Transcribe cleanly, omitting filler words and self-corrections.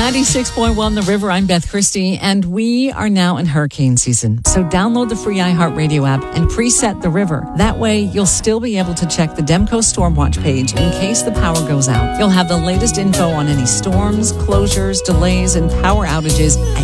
96.1 The River, I'm Beth Christie, and we are now in hurricane season. So download the free iHeartRadio app and preset The River. That way, you'll still be able to check the Demco Stormwatch page in case the power goes out. You'll have the latest info on any storms, closures, delays, and power outages